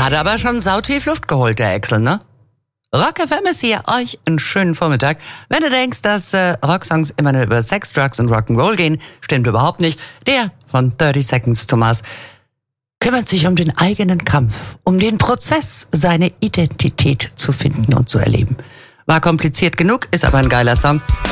Hat aber schon sautief Luft geholt, der Axel, ne? Rock FM ist hier, euch einen schönen Vormittag. Wenn du denkst, dass Rocksongs immer nur über Sex, Drugs und Rock'n'Roll gehen, stimmt überhaupt nicht. Der von 30 Seconds to Mars kümmert sich um den eigenen Kampf, um den Prozess, seine Identität zu finden und zu erleben. War kompliziert genug, ist aber ein geiler Song.